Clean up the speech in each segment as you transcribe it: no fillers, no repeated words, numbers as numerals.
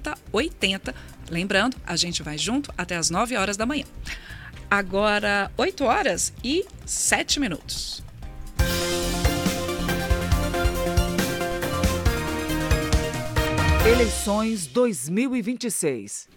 8080. Lembrando, a gente vai junto até as 9 horas da manhã. Agora, 8 horas e 7 minutos. Eleições 2026.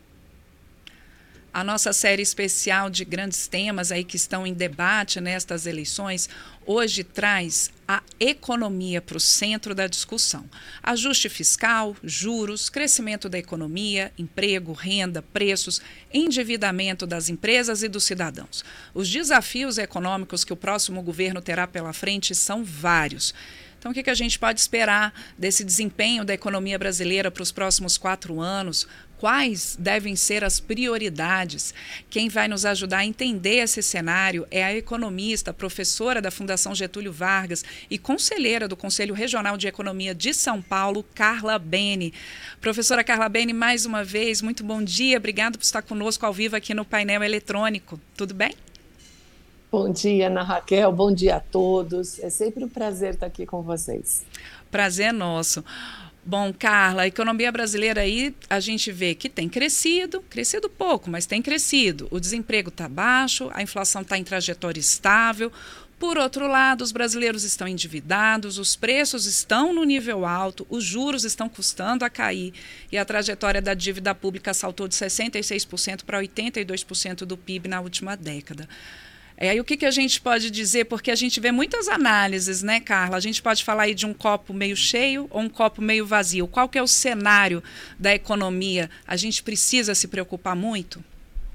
A nossa série especial de grandes temas aí que estão em debate nestas eleições, hoje traz a economia para o centro da discussão. Ajuste fiscal, juros, crescimento da economia, emprego, renda, preços, endividamento das empresas e dos cidadãos. Os desafios econômicos que o próximo governo terá pela frente são vários. Então, o que a gente pode esperar desse desempenho da economia brasileira para os próximos 4 anos? Quais devem ser as prioridades? Quem vai nos ajudar a entender esse cenário é a economista, professora da Fundação Getúlio Vargas e conselheira do Conselho Regional de Economia de São Paulo, Carla Bene. Professora Carla Bene, mais uma vez, muito bom dia. Obrigada por estar conosco ao vivo aqui no painel eletrônico. Tudo bem? Bom dia, Ana Raquel, bom dia a todos. É sempre um prazer estar aqui com vocês. Prazer é nosso. Bom, Carla, a economia brasileira aí a gente vê que tem crescido pouco, mas tem crescido. O desemprego está baixo, a inflação está em trajetória estável. Por outro lado, os brasileiros estão endividados, os preços estão no nível alto, os juros estão custando a cair e a trajetória da dívida pública saltou de 66% para 82% do PIB na última década. E o que a gente pode dizer? Porque a gente vê muitas análises, né, Carla? A gente pode falar aí de um copo meio cheio ou um copo meio vazio. Qual que é o cenário da economia? A gente precisa se preocupar muito?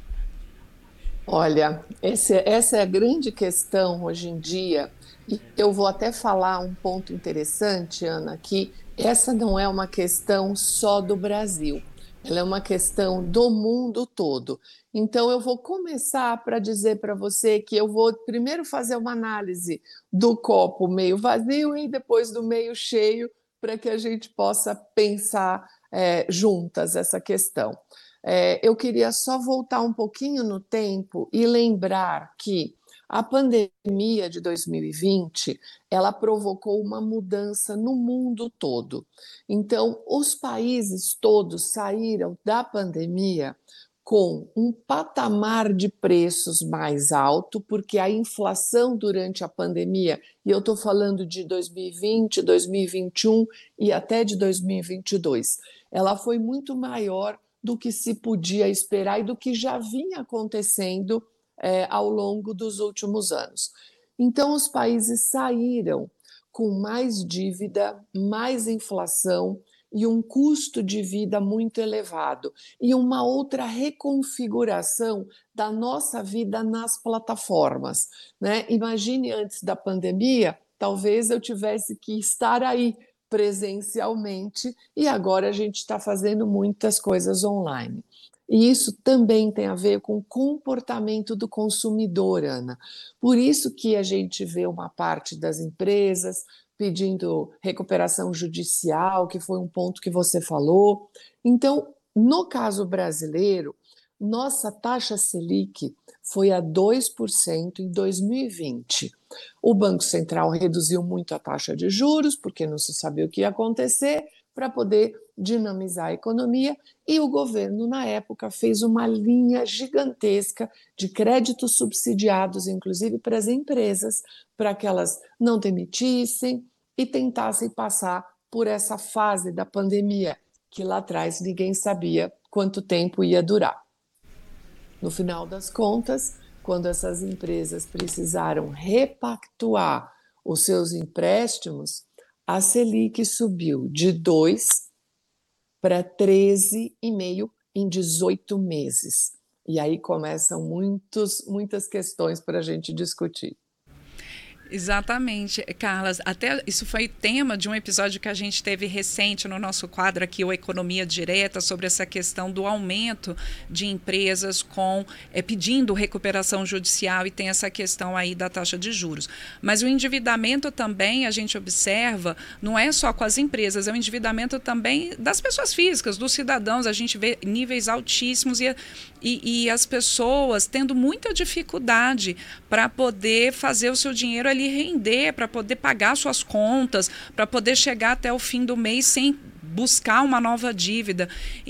Olha, essa é a grande questão hoje em dia. E eu vou até falar um ponto interessante, Ana, que essa não é uma questão só do Brasil. Ela é uma questão do mundo todo. Então, eu vou começar para dizer para você que eu vou primeiro fazer uma análise do copo meio vazio e depois do meio cheio, para que a gente possa pensar juntas essa questão. Eu queria só voltar um pouquinho no tempo e lembrar que a pandemia de 2020, ela provocou uma mudança no mundo todo. Então, os países todos saíram da pandemia com um patamar de preços mais alto, porque a inflação durante a pandemia, e eu estou falando de 2020, 2021 e até de 2022, ela foi muito maior do que se podia esperar e do que já vinha acontecendo ao longo dos últimos anos. Então, os países saíram com mais dívida, mais inflação e um custo de vida muito elevado e uma outra reconfiguração da nossa vida nas plataformas, né? Imagine antes da pandemia, talvez eu tivesse que estar aí presencialmente e agora a gente está fazendo muitas coisas online. E isso também tem a ver com o comportamento do consumidor, Ana. Por isso que a gente vê uma parte das empresas pedindo recuperação judicial, que foi um ponto que você falou. Então, no caso brasileiro, nossa taxa Selic foi a 2% em 2020. O Banco Central reduziu muito a taxa de juros, porque não se sabia o que ia acontecer, para poder dinamizar a economia, e o governo, na época, fez uma linha gigantesca de créditos subsidiados, inclusive para as empresas, para que elas não demitissem e tentassem passar por essa fase da pandemia, que lá atrás ninguém sabia quanto tempo ia durar. No final das contas, quando essas empresas precisaram repactuar os seus empréstimos, a Selic subiu de 2 para 13,5 em 18 meses. E aí começam muitas questões para a gente discutir. Exatamente, Carla. Até isso foi tema de um episódio que a gente teve recente no nosso quadro aqui, o Economia Direta, sobre essa questão do aumento de empresas pedindo recuperação judicial, e tem essa questão aí da taxa de juros. Mas o endividamento também, a gente observa, não é só com as empresas, é o endividamento também das pessoas físicas, dos cidadãos. A gente vê níveis altíssimos e as pessoas tendo muita dificuldade para poder fazer o seu dinheiro ali render, para poder pagar suas contas, para poder chegar até o fim do mês sem buscar uma nova dívida.